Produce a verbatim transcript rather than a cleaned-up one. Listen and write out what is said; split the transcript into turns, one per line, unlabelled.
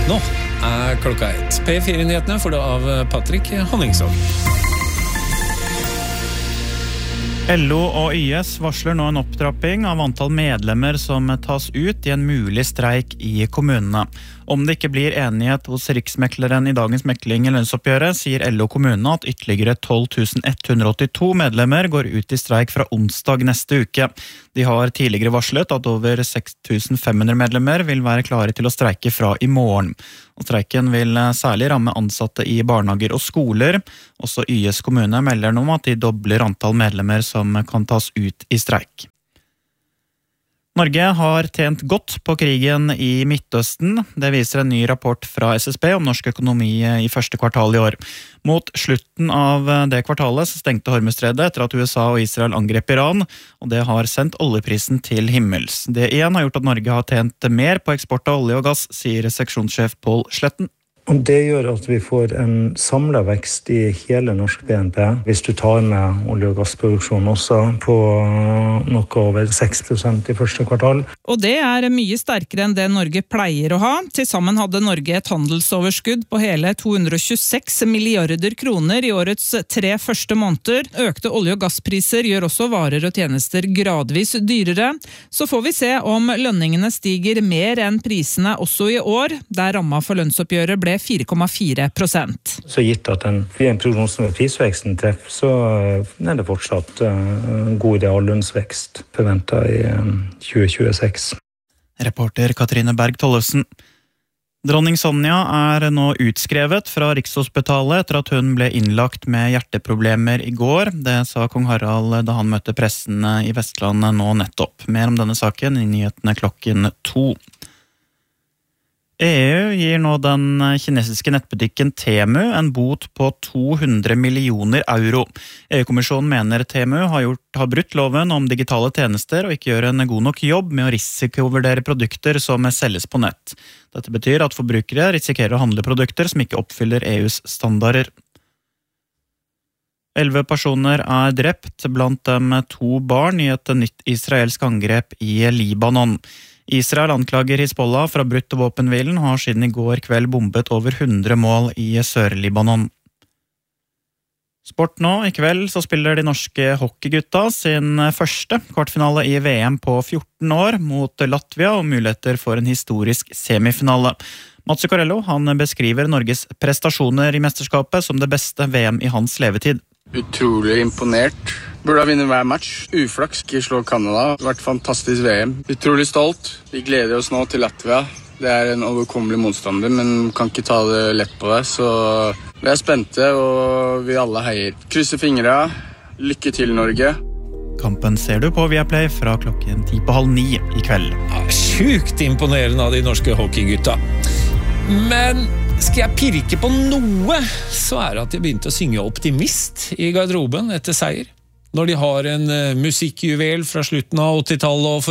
Nå er klokka ett. P fire-nyhetene får det av Patrick Honningsvåg.
L O og Y S varsler nå en opptrapping av antall medlemmer som tas ut i en mulig streik i kommunene. Om det ikke blir enighet hos riksmekleren i dagens mekling i lønnsoppgjøret, sier L O kommunene at ytterligere tolv tusen ett hundre åttito medlemmer går ut i streik fra onsdag neste uke. De har tidligere varslet at over seks tusen fem hundre medlemmer vil være klare til å streike fra i morgen. Og streiken vil særlig ramme ansatte i barnehager og skoler. Også Y S kommune melder nå om at de dobler antall medlemmer som kan tas ut i streik. Norge har tjent godt på krigen i Midtøsten. Det viser en ny rapport fra S S B om norsk økonomi i første kvartal i år. Mot slutten av det kvartalet så stengte Hormuzstredet etter at U S A og Israel angrep Iran, og det har sendt oljeprisen til himmels. Det igjen har gjort at Norge har tjent mer på eksport av olje og gass, sier seksjonssjef Pål Sletten.
Og det gjør at vi får en samlet vekst i hele norsk B N P, hvis du tar med olje- og gassproduksjon også, på noe over seks prosent i første kvartal.
Og det er mye sterkere enn det Norge pleier å ha. Til sammen hadde Norge et handelsoverskudd på hele to hundre og tjueseks milliarder kroner i årets tre første måneder. Økte olje- og gasspriser gjør også varer og tjenester gradvis dyrere. Så får vi se om lønningene stiger mer enn prisene også i år, der ramma for lønnsoppgjøret ble fire komma fire prosent.
Så gitt at en, en prognose med prisveksten treffer, så er det fortsatt uh, god reallønnsvekst forventet i um, tjue tjueseks.
Reporter Katrine Berg Tollefsen. Dronning Sonja er nå utskrevet fra Rikshospitalet etter at hun ble innlagt med hjerteproblemer i går. Det sa kong Harald da han møtte pressen i Vestlandet nå nettopp. Mer om denne saken i nyhetene klokken to. E U gir nå den kinesiske nettbutikken Temu en bot på to hundre millioner euro. E U-kommisjonen mener Temu har, gjort, har brutt loven om digitale tjenester og ikke gjør en god nok jobb med å risikovurdere produkter som selges på nett. Dette betyr at forbrukere risikerer å handle produkter som ikke oppfyller E U's standarder. Elleve personer er drept, blant dem to barn i et nytt israelsk angrep i Libanon. Israel anklager Hizbollah fra brutt våpenhvilen og har siden i går kveld bombet over hundre mål i Sør-Libanon. Sport nå, i kveld så spiller de norske hockeygutta sin første kvartfinale i V M på fjorten år mot Latvia og muligheter for en historisk semifinale. Mats Zuccarello, han beskriver Norges prestasjoner i mesterskapet som det beste V M i hans levetid.
Utrolig imponert. Burde ha vunnet hver match. Uflaks ikke slå Canada. Det har vært fantastisk V M. Utrolig stolt. Vi gleder oss nå til Latvia. Det er en overkommelig motstander, men kan ikke ta det lett på det. Så vi er spente, og vi alle heier. Krysser fingre. Lykke til, Norge.
Kampen ser du på Viaplay fra klokken ti på halv ni i kveld.
Ja, sjukt imponerende av de norske hockeygutta. Men skal jeg pirke på noe, så er det at jeg begynte å synge Optimist i garderoben etter seier. Når de har en uh, musikkjuvel fra slutten av åttitallet og